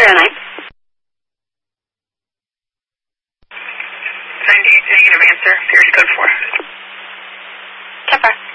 09. 98 negative answer. Period code 4. 10-4.